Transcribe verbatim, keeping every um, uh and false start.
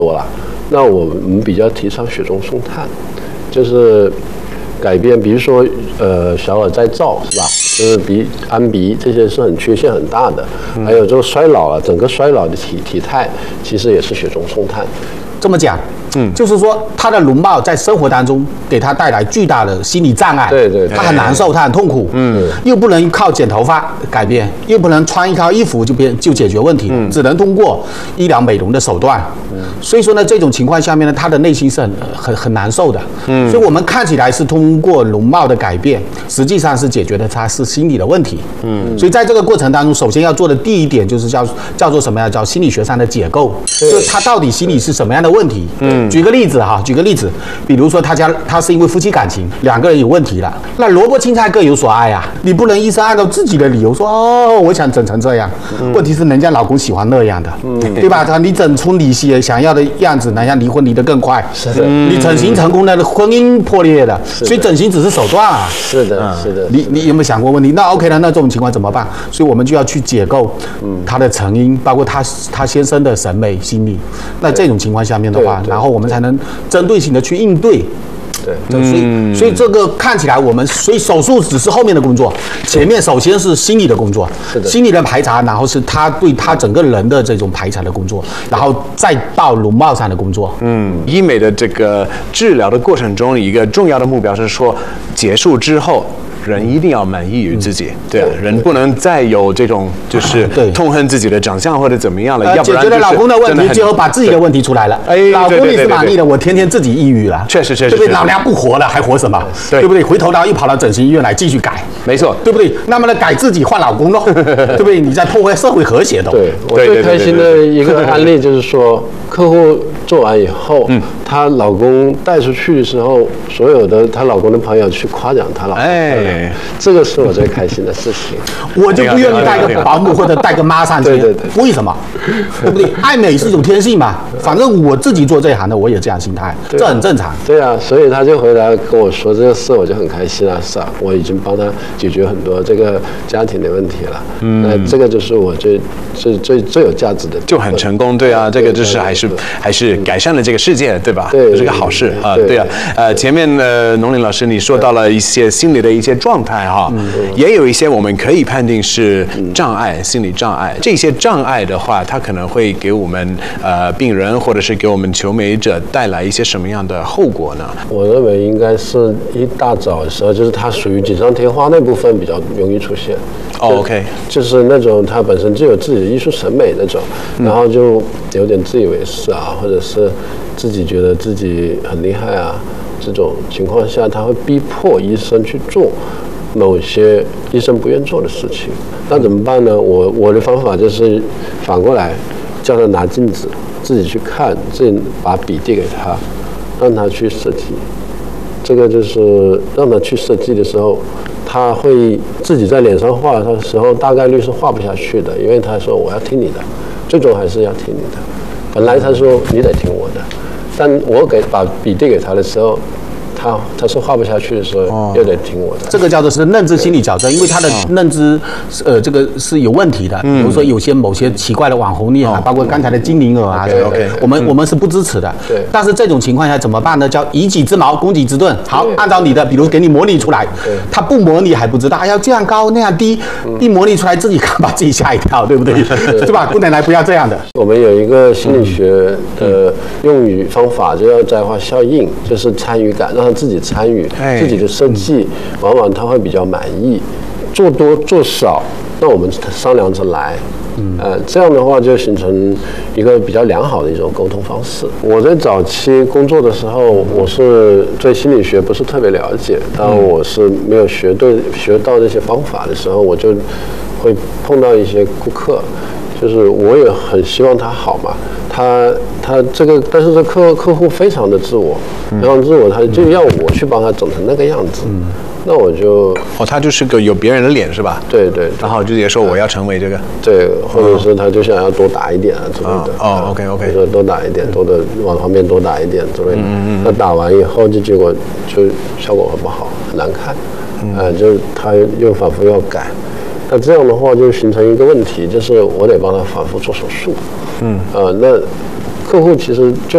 多了。那我们比较提倡雪中送炭，就是改变，比如说呃小耳再造是吧？就是鼻、安鼻这些是很缺陷很大的，嗯、还有这个衰老了，整个衰老的体体态其实也是雪中送炭。 这么讲，嗯，就是说他的容貌在生活当中给他带来巨大的心理障碍， 对对， 他很难受，他很痛苦，嗯，又不能靠剪头发改变，又不能穿一套衣服就变就解决问题，嗯，只能通过医疗美容的手段，嗯，所以说呢，这种情况下面呢，他的内心是很很很难受的，嗯，所以我们看起来是通过容貌的改变，实际上是解决的他是心理的问题，嗯，所以在这个过程当中，首先要做的第一点就是叫叫做什么呀？叫心理学上的解构，就是他到底心理是什么样的问题？嗯，举个例子哈，举个例子，比如说他家他是因为夫妻感情两个人有问题了，那萝卜青菜各有所爱啊，你不能医生按照自己的理由说哦，我想整成这样，嗯、问题是人家老公喜欢那样的，嗯、对吧？他你整出你想要的样子，人家离婚离得更快， 是的， 你整形成功了，婚姻破裂的，所以整形只是手段啊， 是的，是的， 你你有没有想过问题？那 OK 了，那这种情况怎么办？所以我们就要去解构他的成因，包括他他先生的审美心理。那这种情况下面的话，然后我们才能针对性的去应对。 对， 所以所以这个看起来我们，所以手术只是后面的工作，前面首先是心理的工作， 是的， 心理的排查，然后是他对他整个人的这种排查的工作，然后再到容貌上的工作。 嗯，医美的这个治疗的过程中，一个重要的目标是说，结束之后。人一定要满意于自己，对啊，人不能再有这种就是痛恨自己的长相或者怎么样了，要不然解决了老公的问题，最后把自己的问题出来了。哎，老公你是满意的，我天天自己抑郁了， 确实确实， 对不对？老娘不活了，还活什么？对不对？回头然后又跑到整形医院来继续改， 没错， 对不对？那么呢，改自己换老公喽，对不对？你在破坏社会和谐的。 对，我最开心的一个案例就是说，客户做完以后，嗯，她老公带出去的时候，所有的她老公的朋友去夸奖她老公。哎。这个是我最开心的事情， 我就不愿意带个保姆或者带个妈上去。 对对对， 为什么？对不对？爱美是一种天性嘛，反正我自己做这一行的，我也这样心态，这很正常。 对啊，所以他就回来跟我说这个事，我就很开心啊，是啊，我已经帮他解决很多这个家庭的问题了。嗯，那这个就是我最最最最有价值的， 就很成功。对啊，这个就是还是还是改善了这个世界，对吧？ 对， 这是个好事啊。对啊，呃，前面呃，农林老师你说到了一些心理的一些状态。哈，也有一些我们可以判定是障碍，心理障碍。这些障碍的话，它可能会给我们呃病人或者是给我们求美者带来一些什么样的后果呢？ 我认为应该是一大早的时候，就是它属于锦上添花那部分比较容易出现。 哦 ，OK， 就是那种他本身就有自己的艺术审美那种，然后就有点自以为是啊，或者是自己觉得自己很厉害啊，这种情况下，他会逼迫医生去做某些医生不愿做的事情，那怎么办呢？我我的方法就是反过来，叫他拿镜子，自己去看，自己把笔递给他，让他去设计。这个就是让他去设计的时候，他会自己在脸上画的时候，大概率是画不下去的，因为他说我要听你的，最终还是要听你的。本来他说你得听我的，但我给把笔递给他的时候。他他是画不下去的时候，又得听我的。 这个叫做是认知心理矫正，因为他的认知，呃，这个是有问题的。比如说有些某些奇怪的网红脸啊，包括刚才的精灵耳啊， OK， 我们我们是不支持的。 对。 但是这种情况下怎么办呢？叫以己之矛攻己之盾。好，按照你的，比如给你模拟出来，他不模拟还不知道，要这样高那样低，一模拟出来自己看把自己吓一跳，对不对？对吧？不能来不要这样的。 我们有一个心理学的用语方法，就叫摘花效应，就是参与感，让他自己参与自己的设计，往往他会比较满意。做多做少，那我们商量着来。呃，这样的话就形成一个比较良好的一种沟通方式。我在早期工作的时候，我是对心理学不是特别了解，当我是没有学对学到这些方法的时候，我就会碰到一些顾客。就是我也很希望他好嘛，他他这个，但是这客客户非常的自我，非常自我，他就要我去帮他整成那个样子，嗯、那我就哦，他就是个有别人的脸是吧？ 对 对, 对， 然后就直接说我要成为这个， 对，或者是他就想要多打一点啊之类的， 哦 ，OK OK， 说多打一点，多的往旁边多打一点之类的，嗯嗯，那打完以后就结果就效果很不好，很难看，嗯、呃，就是他又反复要改。那这样的话就形成一个问题，就是我得帮他反复做手术，嗯，呃，那客户其实就